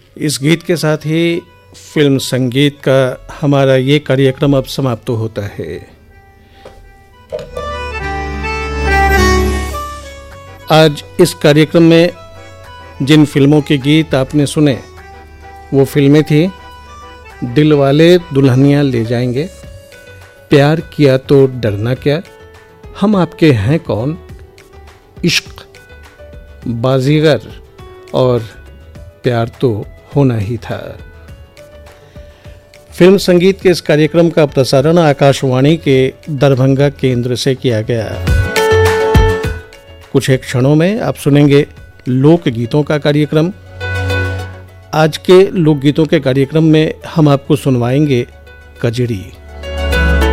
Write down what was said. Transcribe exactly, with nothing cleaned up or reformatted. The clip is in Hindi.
इस गीत के साथ ही फिल्म संगीत का हमारा ये कार्यक्रम अब समाप्त होता है। आज इस कार्यक्रम में जिन फिल्मों के गीत आपने सुने वो फिल्में थी दिलवाले दुल्हनिया ले जाएंगे, प्यार किया तो डरना क्या, हम आपके हैं कौन, इश्क, बाजीगर और प्यार तो होना ही था। फिल्म संगीत के इस कार्यक्रम का प्रसारण आकाशवाणी के दरभंगा केंद्र से किया गया। कुछ एक क्षणों में आप सुनेंगे लोकगीतों का कार्यक्रम। आज के लोकगीतों के कार्यक्रम में हम आपको सुनवाएंगे कजरी।